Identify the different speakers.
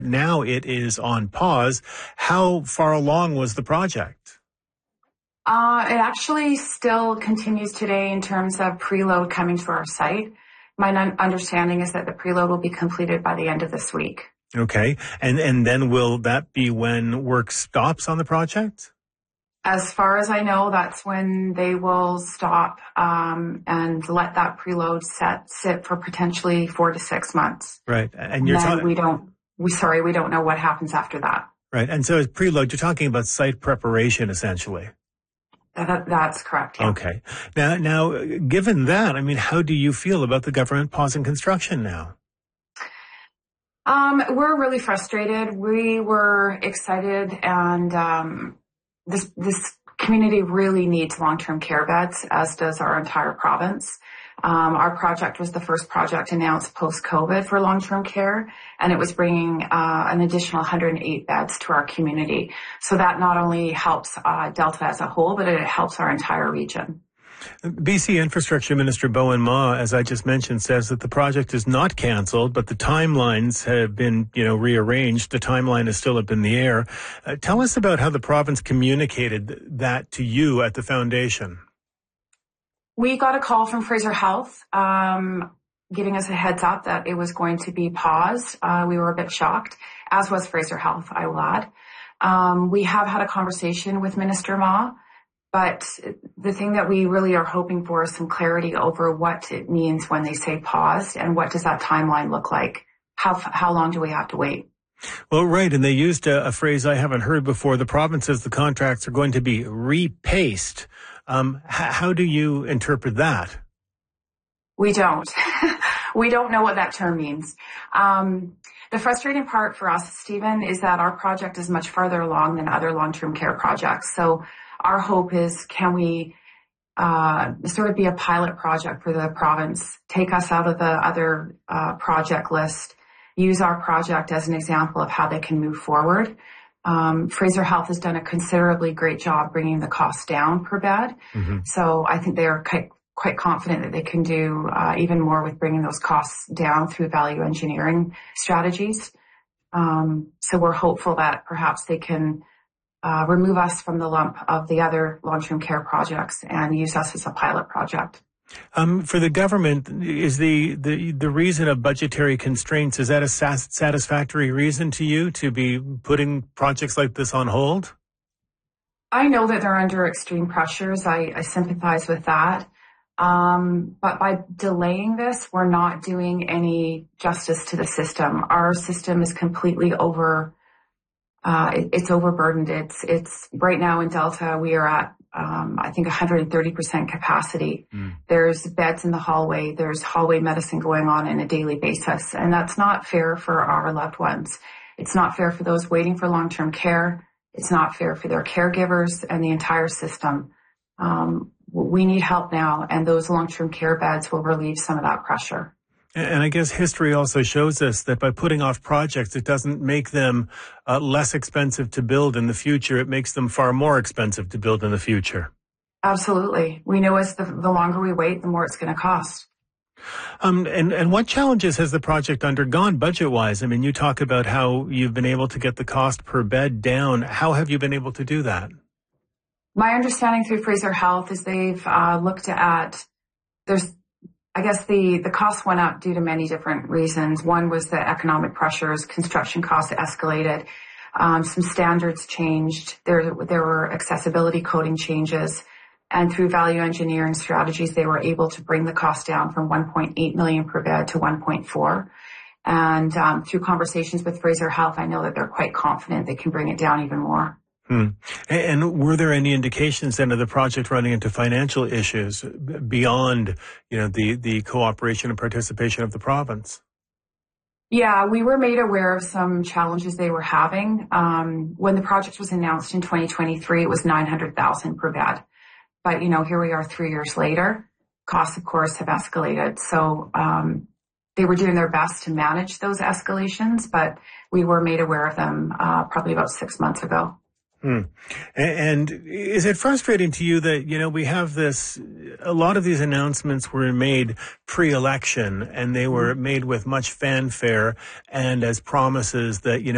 Speaker 1: Now it is on pause. How far along was the project?
Speaker 2: It actually still continues today in terms of preload coming to our site. My understanding is that the preload will be completed by the end of this week.
Speaker 1: Okay. And then will that be when work stops on the project?
Speaker 2: As far as I know, that's when they will stop and let that preload sit for potentially 4 to 6 months.
Speaker 1: Right. And
Speaker 2: you're talking, we don't know what happens after that.
Speaker 1: Right. And so as preload, you're talking about site preparation essentially.
Speaker 2: That's correct. Yeah.
Speaker 1: Okay. Now, given that, I mean, how do you feel about the government pausing construction now?
Speaker 2: We're really frustrated. We were excited, and this community really needs long-term care beds, as does our entire province. Our project was the first project announced post-COVID for long-term care, and it was bringing an additional 108 beds to our community. So that not only helps Delta as a whole, but it helps our entire region.
Speaker 1: BC Infrastructure Minister Bowen Ma, as I just mentioned, says that the project is not cancelled, but the timelines have been, rearranged. The timeline is still up in the air. Tell us about how the province communicated that to you at the foundation.
Speaker 2: We got a call from Fraser Health giving us a heads up that it was going to be paused. We were a bit shocked, as was Fraser Health, I will add. We have had a conversation with Minister Ma, but the thing that we really are hoping for is some clarity over what it means when they say paused, and what does that timeline look like? How long do we have to wait?
Speaker 1: Well, right. And they used a phrase I haven't heard before. The province says the contracts are going to be repaced. How do you interpret that?
Speaker 2: We don't. We don't know what that term means. The frustrating part for us, Stephen, is that our project is much farther along than other long-term care projects. So our hope is, can we sort of be a pilot project for the province, take us out of the other project list, use our project as an example of how they can move forward. Fraser Health has done a considerably great job bringing the cost down per bed. Mm-hmm. So I think they are quite confident that they can do even more with bringing those costs down through value engineering strategies. So we're hopeful that perhaps they can remove us from the lump of the other long-term care projects and use us as a pilot project.
Speaker 1: For the government, is the reason of budgetary constraints, is that a satisfactory reason to you to be putting projects like this on hold?
Speaker 2: I know that they're under extreme pressures. I sympathize with that. But by delaying this, we're not doing any justice to the system. Our system is completely it's overburdened. It's right now in Delta, we are at I think 130% capacity. There's beds in the hallway. There's hallway medicine going on a daily basis. And that's not fair for our loved ones. It's not fair for those waiting for long-term care. It's not fair for their caregivers and the entire system. We need help now, and those long-term care beds will relieve some of that pressure.
Speaker 1: And I guess history also shows us that by putting off projects, it doesn't make them less expensive to build in the future. It makes them far more expensive to build in the future.
Speaker 2: Absolutely. We know as the longer we wait, the more it's going to cost.
Speaker 1: And what challenges has the project undergone budget-wise? I mean, you talk about how you've been able to get the cost per bed down. How have you been able to do that?
Speaker 2: My understanding through Fraser Health is they've looked at, I guess the cost went up due to many different reasons. One was the economic pressures, construction costs escalated, some standards changed, there were accessibility coding changes, and through value engineering strategies, they were able to bring the cost down from 1.8 million per bed to 1.4. And through conversations with Fraser Health, I know that they're quite confident they can bring it down even more.
Speaker 1: And were there any indications then of the project running into financial issues beyond, the cooperation and participation of the province?
Speaker 2: Yeah, we were made aware of some challenges they were having. When the project was announced in 2023, it was $900,000 per bed. But, here we are 3 years later. Costs, of course, have escalated. So they were doing their best to manage those escalations, but we were made aware of them probably about 6 months ago.
Speaker 1: And is it frustrating to you that, we have a lot of these announcements were made pre-election and they were made with much fanfare and as promises that,